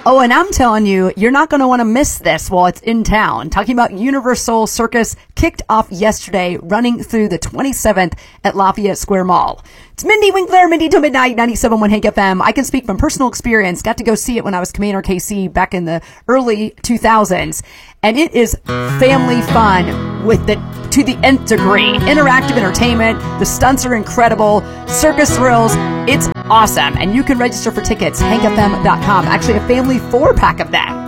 Oh, and I'm telling you, you're not going to want to miss this while it's in town. Talking about Universal Circus kicked off yesterday, running through the 27th at Lafayette Square Mall. It's Mindy Winkler, Mindy to Midnight, 97.1 Hank FM. I can speak from personal experience. Got to go see it when I was Commander KC back in the early 2000s. And it is family fun with to the nth degree. Interactive entertainment. The stunts are incredible. Circus thrills. It's awesome. And you can register for tickets, hankfm.com. Actually, a family 4-pack of that.